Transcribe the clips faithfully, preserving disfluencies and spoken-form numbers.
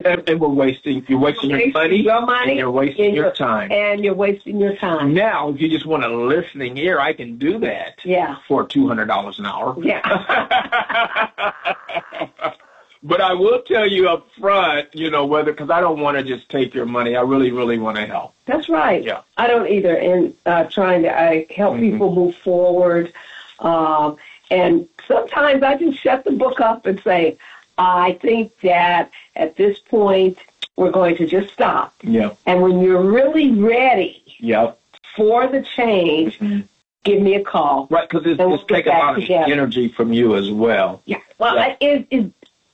And, and we're wasting, you're wasting, you're your wasting money, your money, and you're wasting and your you're, time. And you're wasting your time. Now, if you just want a listening ear, I can do that yeah. for two hundred dollars an hour. Yeah. But I will tell you up front, you know, whether, because I don't want to just take your money. I really, really want to help. That's right. Yeah. I don't either. And uh, trying to I help mm-hmm. people move forward. Um, and sometimes I just shut the book up and say, I think that at this point, we're going to just stop. Yeah. And when you're really ready yep. for the change, mm-hmm. give me a call. Right, because it's, we'll it's taking a lot together. of energy from you as well. Yeah. Well, yeah. it is.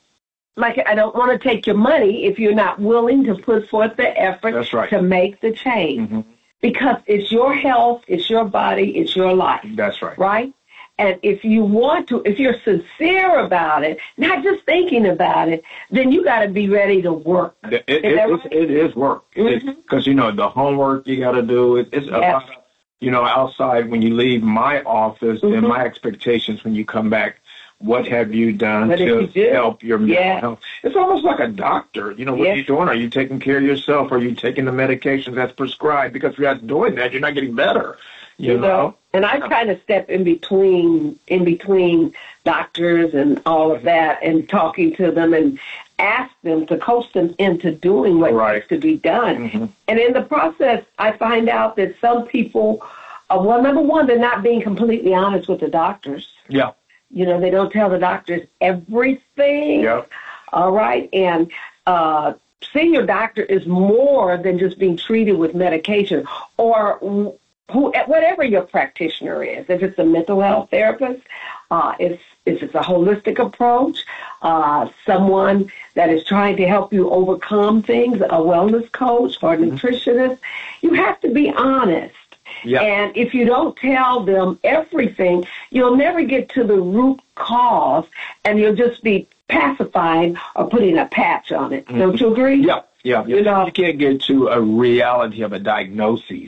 Like, I don't want to take your money if you're not willing to put forth the effort That's right. to make the change. Mm-hmm. Because it's your health, it's your body, it's your life. That's right. Right? And if you want to, if you're sincere about it, not just thinking about it, then you got to be ready to work. It, it, it, right? it is work. Because, mm-hmm. you know, the homework you got to do, it, it's yes. a lot of, you know, outside when you leave my office mm-hmm. and my expectations when you come back. What have you done what to you help your mental yeah. health? It's almost like a doctor. You know, what yeah. are you doing? Are you taking care of yourself? Are you taking the medications that's prescribed? Because if you're not doing that, you're not getting better. You, you know? know? And I kind of step in between, in between doctors and all of that and talking to them and ask them to coach them into doing what right. needs to be done. Mm-hmm. And in the process, I find out that some people, uh, well, number one, they're not being completely honest with the doctors. Yeah. You know, they don't tell the doctors everything. Yep. All right. And uh, seeing your doctor is more than just being treated with medication or who, whatever your practitioner is. If it's a mental health therapist, uh, if, if it's a holistic approach, uh, someone that is trying to help you overcome things, a wellness coach or a mm-hmm. nutritionist, you have to be honest. Yep. And if you don't tell them everything, you'll never get to the root cause, and you'll just be pacifying or putting a patch on it. Mm-hmm. Don't you agree? Yeah, yeah. You know, you can't get to a reality of a diagnosis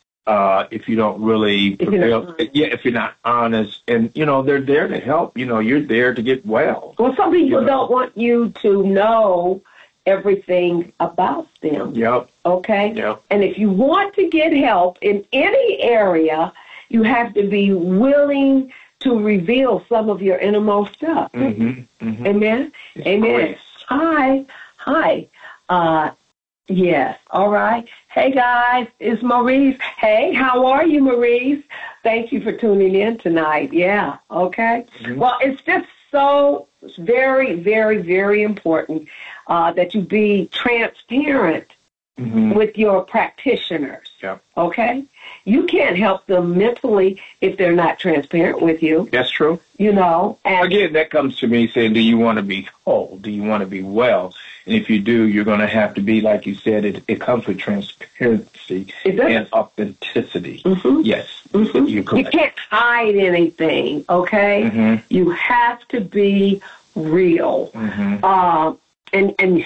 uh, if you don't really, if you're not yeah, if you're not honest. And, you know, they're there to help. You know, you're there to get well. Well, some people you know? don't want you to know everything about them. Yep. Okay? Yep. And if you want to get help in any area, you have to be willing to reveal some of your innermost stuff. Mm-hmm. Mm-hmm. Amen? It's Amen. Grace. Hi. Hi. Uh, yes. All right. Hey, guys. It's Maurice. Hey, how are you, Maurice? Thank you for tuning in tonight. Yeah. Okay? Mm-hmm. Well, it's just so it's very, very, very important uh, that you be transparent mm-hmm. with your practitioners. Yep. Okay? You can't help them mentally if they're not transparent with you. That's true. You know. And again, that comes to me saying, do you want to be whole? Do you want to be well? And if you do, you're going to have to be, like you said, it, it comes with transparency and authenticity. Mm-hmm. Yes. Mm-hmm. You can't hide anything, okay? Mm-hmm. You have to be real. Mm-hmm. Uh, and and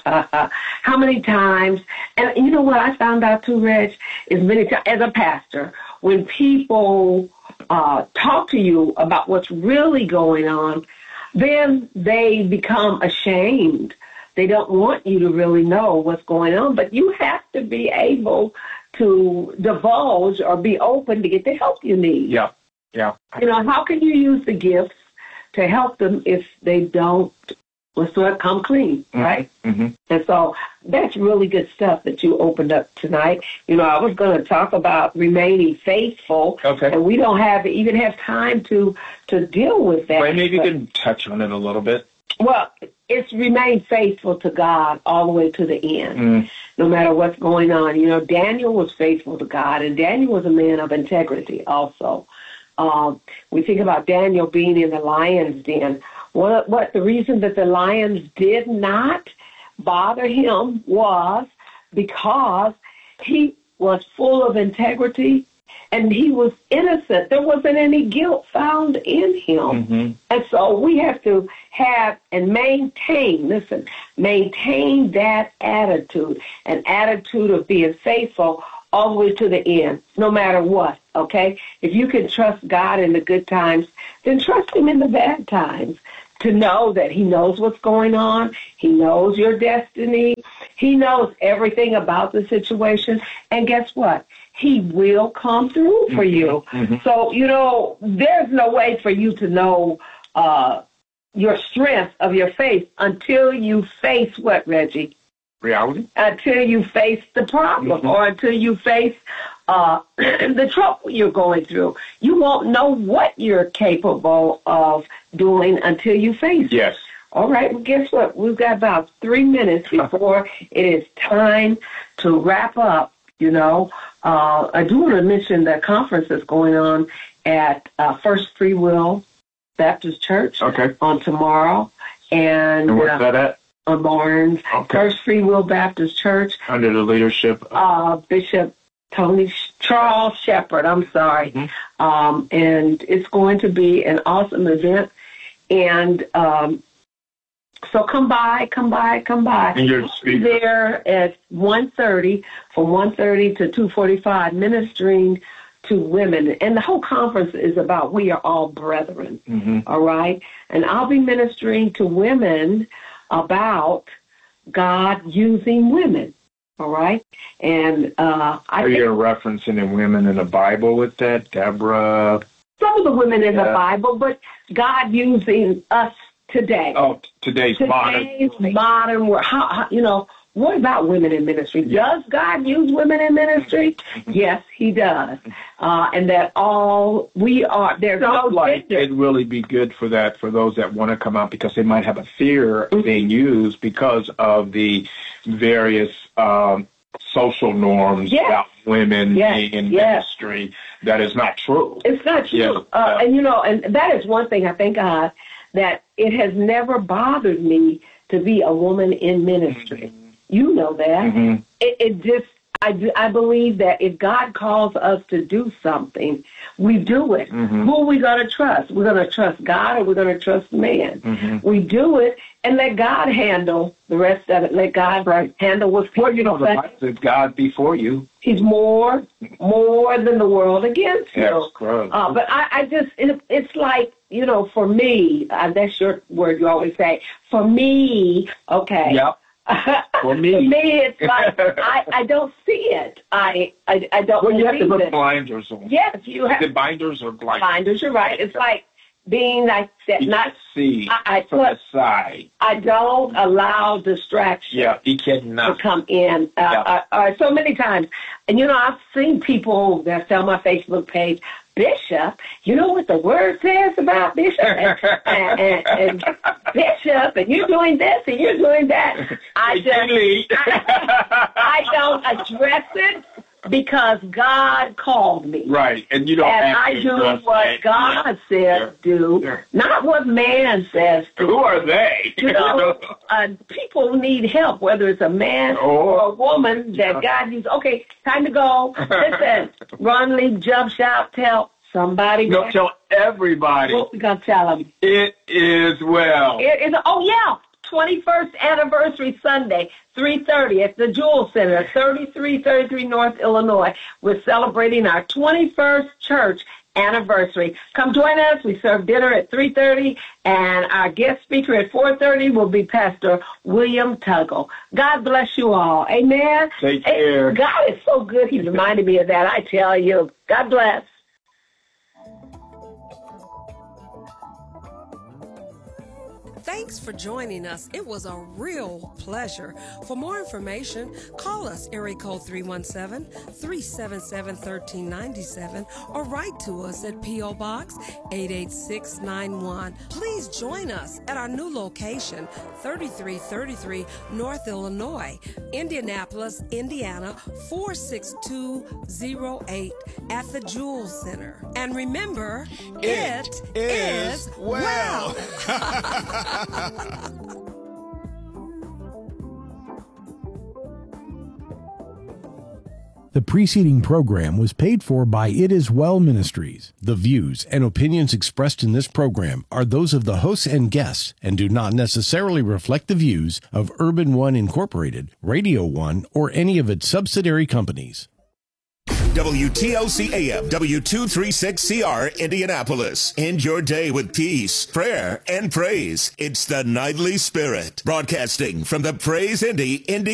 how many times, and you know what I found out too, Reg, is many times, as a pastor, when people uh, talk to you about what's really going on, then they become ashamed. They don't want you to really know what's going on, but you have to be able to divulge or be open to get the help you need. Yeah, yeah. You know, how can you use the gifts to help them if they don't, let's do it, come clean, right? Mm-hmm. And so that's really good stuff that you opened up tonight. You know, I was going to talk about remaining faithful, okay. and we don't have even have time to to deal with that. Well, maybe you can touch on it a little bit. Well, it's remain faithful to God all the way to the end, mm. no matter what's going on. You know, Daniel was faithful to God, and Daniel was a man of integrity also. Um, we think about Daniel being in the lion's den. What, what the reason that the lions did not bother him was because he was full of integrity and he was innocent. There wasn't any guilt found in him. Mm-hmm. And so we have to have and maintain, listen, maintain that attitude, an attitude of being faithful all the way to the end, no matter what, okay? If you can trust God in the good times, then trust him in the bad times. to know that he knows what's going on. He knows your destiny. He knows everything about the situation. And guess what? He will come through for you. Mm-hmm. So, you know, there's no way for you to know uh, your strength of your faith until you face what, Reggie? Reality. Until you face the problem mm-hmm. or until you face uh, the trouble you're going through. You won't know what you're capable of doing until you face it. Yes. All right, well, guess what? We've got about three minutes before it is time to wrap up, you know. Uh, I do want to mention the conference that's going on at uh, First Free Will Baptist Church okay. on tomorrow. And, and where's uh, that at? On Barnes. Okay. First Free Will Baptist Church. Under the leadership of uh, Bishop Tony Charles Shepard, I'm sorry. Mm-hmm. Um, and it's going to be an awesome event. And um, so come by, come by, come by. And you're speaking there at one thirty, from one thirty to two forty-five, ministering to women. And the whole conference is about we are all brethren, mm-hmm. all right? And I'll be ministering to women about God using women, all right? And uh, I Are you referencing in women in the Bible with that, Deborah? Some of the women in yeah. the Bible, but God using us today. Oh, today's, today's modern. modern world. How, how, you know, what about women in ministry? Yeah. Does God use women in ministry? Yes, he does. Uh, and that all we are, there's no like it'd really be good for that, for those that want to come out, because they might have a fear mm-hmm. of being used because of the various um, social norms yes. about women yes. being in yes. ministry. That is not true. It's not true. Yes. Uh, and, you know, and that is one thing I thank God that it has never bothered me to be a woman in ministry. Mm-hmm. You know that. Mm-hmm. It, it just, I, do, I believe that if God calls us to do something, we do it. Mm-hmm. Who are we going to trust? We're going to trust God or we're going to trust man? Mm-hmm. We do it and let God handle the rest of it. Let God right. handle what's Well, you know, the Bible says God before you. He's more, more than the world against yes, you. Gross. Uh, but I, I just, it, it's like, you know, for me, uh, that's your word you always say. For me, okay. Yep. For me, For me, it's like I, I don't see it. I I, I don't. Well, you have to put it. blinders on. Yes, you have. The binders or blinders? Blinders. You're right. It's like being like that. You not see I, I from put, the side. I don't allow distraction. Yeah, he cannot to come in. Uh, yeah. uh, uh, so many times, and you know, I've seen people that on my Facebook page. Bishop, you know what the word says about Bishop and, and, and, and Bishop, and you're doing this and you're doing that. I just, I, I don't address it because God called me. Right, and you don't. And have I to do what it. God yeah. says yeah. do, yeah. not what man says do. Who are they? You know, uh, people need help, whether it's a man oh. or a woman that God uses. Okay, time to go. Listen, run, leave, jump, shout, tell somebody. Go tell everybody. What we gonna tell them? It is well. It is. Oh yeah, twenty-first anniversary Sunday, three thirty at the Jewel Center, thirty-three thirty-three North Illinois. We're celebrating our twenty-first church anniversary. Come join us. We serve dinner at three thirty, and our guest speaker at four thirty will be Pastor William Tuggle. God bless you all. Amen. Take care. God is so good. He reminded me of that. I tell you. God bless. Thanks for joining us. It was a real pleasure. For more information, call us area code three one seven, three seven seven, one three nine seven or write to us at P O Box eight eight six nine one. Please join us at our new location, thirty-three thirty-three North Illinois, Indianapolis, Indiana, four six two zero eight at the Jewel Center. And remember, it, it is, is well. well. The preceding program was paid for by It Is Well Ministries. The views and opinions expressed in this program are those of the hosts and guests and do not necessarily reflect the views of Urban One Incorporated, Radio One, or any of its subsidiary companies. W T L C A M, W two thirty-six C R, Indianapolis. End your day with peace, prayer, and praise. It's the Nightly Spirit, broadcasting from the Praise Indy Indy